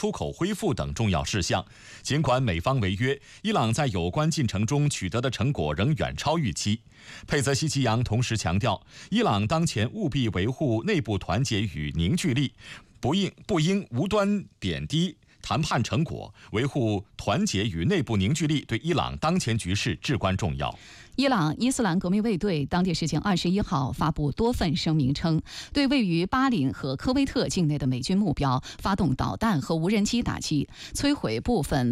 出口恢复等重要事项。尽管美方违约，伊朗在有关进程中取得的成果仍远超预期。佩泽西奇扬同时强调，伊朗当前务必维护内部团结与凝聚力，不应无端贬低谈判成果，维护团结与内部凝聚力对伊朗当前局势至关重要。 伊朗伊斯兰革命卫队当地时间21号发布多份声明称，对位于巴林和科威特境内的美军目标发动导弹和无人机打击，摧毁部分